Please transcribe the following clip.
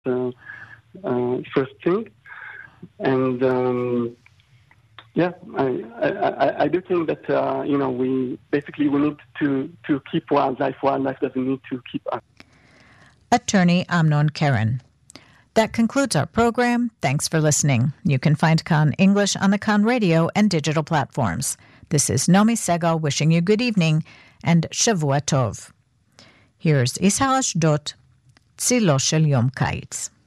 first thing. And I do think that we need to keep wildlife. Wildlife doesn't need to keep us. Attorney Amnon Keren. That concludes our program. Thanks for listening. You can find Kan English on the Kan radio and digital platforms. This is Nomi Segal wishing you good evening and Shavua Tov. Here's Ishar Ashdot, Tzilo Shel Yom Kaitz.